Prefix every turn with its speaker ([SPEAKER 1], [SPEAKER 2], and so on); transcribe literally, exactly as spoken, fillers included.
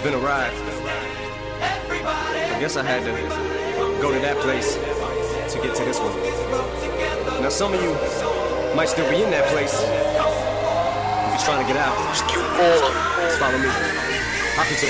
[SPEAKER 1] been a ride. I guess I had to go to that place to get to this one. Now some of you might still be in that place. If you're trying to get out, just follow me. Hop into the